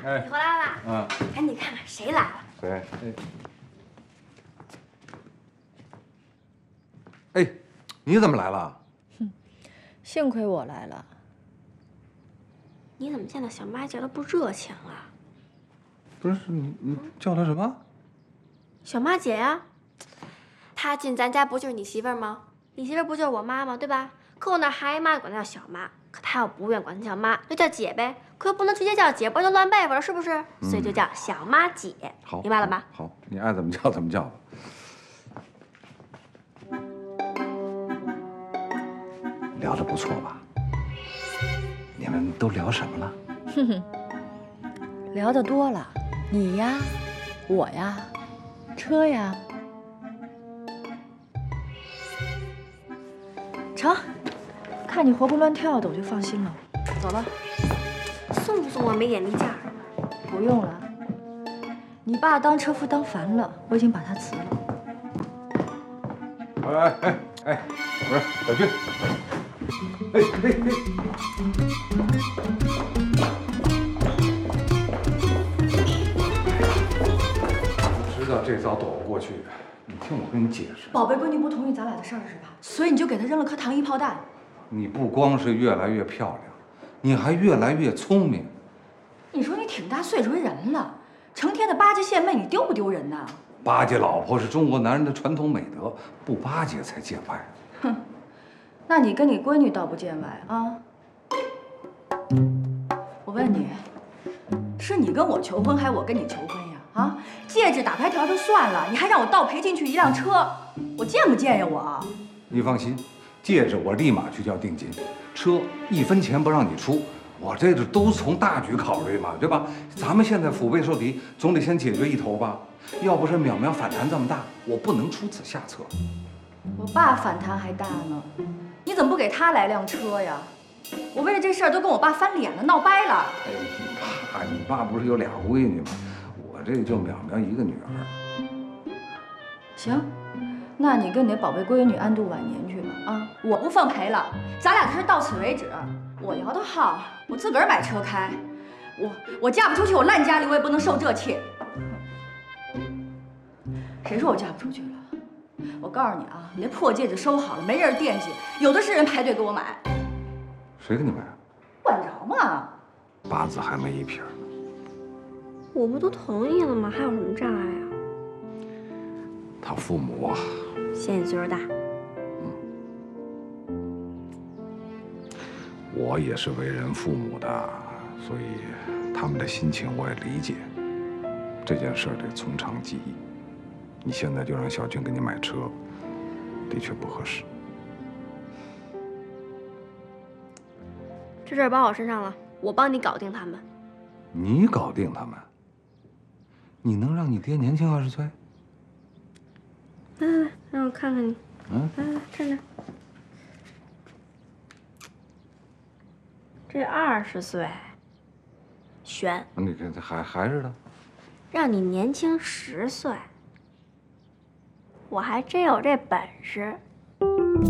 你回来了。 嗯。 赶紧看看谁来了。 谁？哎，你怎么来了？ 幸亏我来了。 你怎么见到小妈叫的不热情啊？ 不是你叫她什么？ 小妈姐呀。她进咱家不就是你媳妇儿吗？你媳妇儿不就是我妈吗？对吧？可我那孩妈管她叫小妈，可她要不愿管她叫妈，就叫姐呗。可又不能直接叫姐，不然就乱辈分了，是不是？所以就叫小妈姐。 好， 明白了吧？ 好，你爱怎么叫怎么叫吧。聊得不错吧？你们都聊什么了？ 哼哼，聊得多了，你呀，我呀，车呀。成，看你活蹦乱跳的，我就放心了。走了。 送不送我没眼力见儿？ 不用了，你爸当车夫当烦了，我已经把他辞了。 哎，不是小军，哎，知道这遭躲不过去，你听我跟你解释。 宝贝闺女不同意咱俩的事儿是吧？所以你就给她扔了颗糖衣炮弹。 你不光是越来越漂亮，你还越来越聪明。 你说你挺大岁数的人了，成天的巴结献媚，你丢不丢人呐？ 巴结老婆是中国男人的传统美德，不巴结才见外。 哼，那你跟你闺女倒不见外啊？我问你，是你跟我求婚，还是我跟你求婚呀？啊，戒指、打牌条就算了，你还让我倒赔进去一辆车，我贱不贱呀我？ 你放心，戒指我立马去交定金，车1分钱不让你出。我这都从大局考虑嘛，对吧？咱们现在腹背受敌，总得先解决一头吧。要不是淼淼反弹这么大，我不能出此下策。 我爸反弹还大呢，你怎么不给他来辆车呀？我为了这事儿都跟我爸翻脸了，闹掰了。 哎，你爸不是有俩闺女吗？我这就淼淼一个女儿。 行，那你跟你的宝贝闺女安度晚年去吧啊！我不奉陪了，咱俩的事到此为止。我摇的号，我自个儿买车开。我嫁不出去，我烂家里我也不能受这气。谁说我嫁不出去了？我告诉你啊，你那破戒指收好了，没人惦记，有的是人排队给我买。 谁给你买啊？ 管着吗？ 八字还没一撇。 我不都同意了吗？还有什么障碍啊？ 他父母啊， 嫌你岁数大。 我也是为人父母的，所以他们的心情我也理解。这件事得从长计议。你现在就让小军给你买车，的确不合适。 这事儿包我身上了，我帮你搞定他们。 你搞定他们？你能让你爹年轻20岁？ 来，让我看看你。来，站着。这20岁，悬。 你看，还是他。 让你年轻10岁，我还真有这本事。